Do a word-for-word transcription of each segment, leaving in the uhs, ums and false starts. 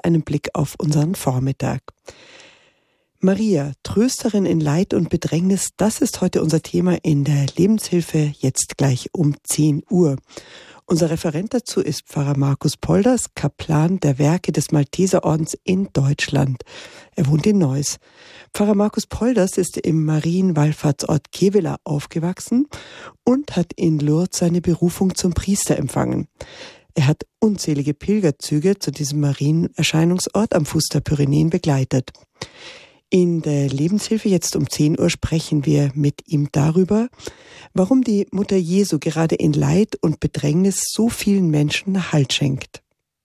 einen Blick auf unseren Vormittag. Maria, Trösterin in Leid und Bedrängnis, das ist heute unser Thema in der Lebenshilfe, jetzt gleich um zehn Uhr. Unser Referent dazu ist Pfarrer Markus Polders, Kaplan der Werke des Malteserordens in Deutschland. Er wohnt in Neuss. Pfarrer Markus Polders ist im Marienwallfahrtsort Kevela aufgewachsen und hat in Lourdes seine Berufung zum Priester empfangen. Er hat unzählige Pilgerzüge zu diesem Marienerscheinungsort am Fuß der Pyrenäen begleitet. In der Lebenshilfe jetzt um zehn Uhr sprechen wir mit ihm darüber, warum die Mutter Jesu gerade in Leid und Bedrängnis so vielen Menschen Halt schenkt.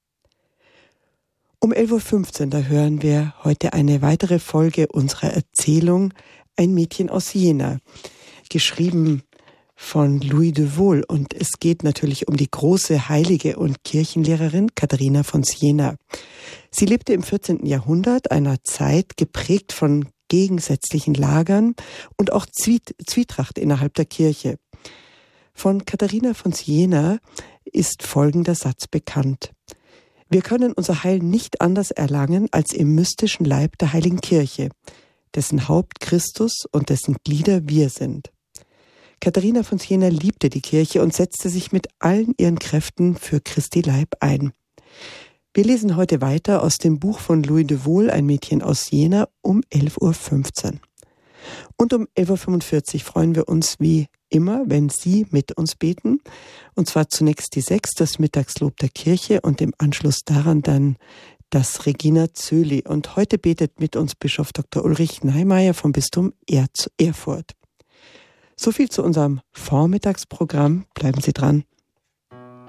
Um elf Uhr fünfzehn, da hören wir heute eine weitere Folge unserer Erzählung Ein Mädchen aus Jena, geschrieben von Louis de Wohl, und es geht natürlich um die große Heilige und Kirchenlehrerin Katharina von Siena. Sie lebte im vierzehnten Jahrhundert, einer Zeit geprägt von gegensätzlichen Lagern und auch Zwietracht innerhalb der Kirche. Von Katharina von Siena ist folgender Satz bekannt: Wir können unser Heil nicht anders erlangen als im mystischen Leib der Heiligen Kirche, dessen Haupt Christus und dessen Glieder wir sind. Katharina von Siena liebte die Kirche und setzte sich mit allen ihren Kräften für Christi Leib ein. Wir lesen heute weiter aus dem Buch von Louis de Wohl, Ein Mädchen aus Jena, um elf Uhr fünfzehn. Und um elf Uhr fünfundvierzig freuen wir uns wie immer, wenn Sie mit uns beten. Und zwar zunächst die Sechs, das Mittagslob der Kirche, und im Anschluss daran dann das Regina Zöli. Und heute betet mit uns Bischof Doktor Ulrich Neimeyer vom Bistum Erfurt. So viel zu unserem Vormittagsprogramm. Bleiben Sie dran.